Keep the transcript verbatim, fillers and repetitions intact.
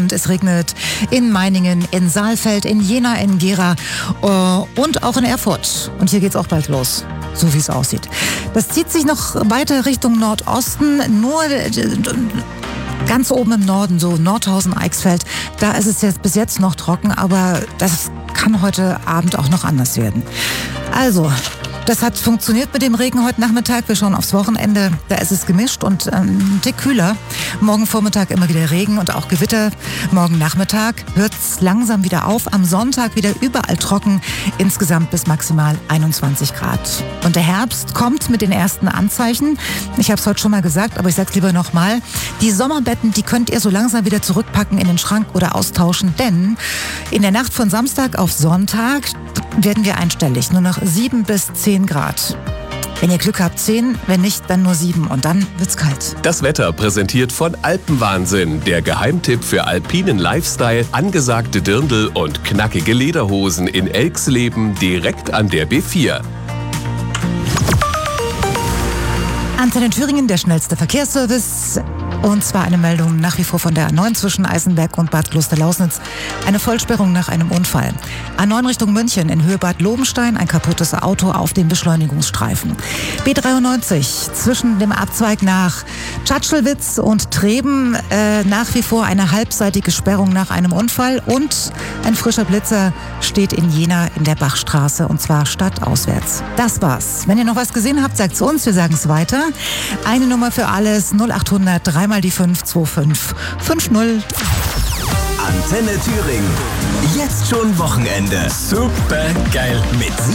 und es regnet in Meiningen, in Saalfeld, in Jena, in Gera äh, und auch in Erfurt. Und hier geht's auch bald los, so wie es aussieht. Das zieht sich noch weiter Richtung Nordosten, nur äh, ganz oben im Norden, so Nordhausen, Eichsfeld, da ist es jetzt bis jetzt noch trocken, aber das kann heute Abend auch noch anders werden. Also, das hat funktioniert mit dem Regen heute Nachmittag. Wir schauen aufs Wochenende. Da ist es gemischt und ähm, ein Tick kühler. Morgen Vormittag immer wieder Regen und auch Gewitter. Morgen Nachmittag hört es langsam wieder auf. Am Sonntag wieder überall trocken. Insgesamt bis maximal einundzwanzig Grad. Und der Herbst kommt mit den ersten Anzeichen. Ich habe es heute schon mal gesagt, aber ich sage es lieber nochmal. Die Sommerbetten, die könnt ihr so langsam wieder zurückpacken in den Schrank oder austauschen. Denn in der Nacht von Samstag auf Sonntag werden wir einstellig. Nur noch sieben bis zehn Grad. Wenn ihr Glück habt, zehn, wenn nicht, dann nur sieben und dann wird's kalt. Das Wetter präsentiert von Alpenwahnsinn, der Geheimtipp für alpinen Lifestyle, angesagte Dirndl und knackige Lederhosen in Elxleben direkt an der B vier. Antenne Thüringen, der schnellste Verkehrsservice. Und zwar eine Meldung nach wie vor von der A neun zwischen Eisenberg und Bad Klosterlausnitz. Eine Vollsperrung nach einem Unfall. A neun Richtung München in Höhe Bad Lobenstein, ein kaputtes Auto auf dem Beschleunigungsstreifen. B dreiundneunzig zwischen dem Abzweig nach Tschatschelwitz und Treben äh, nach wie vor eine halbseitige Sperrung nach einem Unfall. Und ein frischer Blitzer steht in Jena in der Bachstraße und zwar stadtauswärts. Das war's. Wenn ihr noch was gesehen habt, sagt's uns, wir sagen es weiter. Eine Nummer für alles, null achthundert, drei mal die fünf, zwei fünf fünf null. Antenne Thüringen. Jetzt schon Wochenende. Super geil. Mit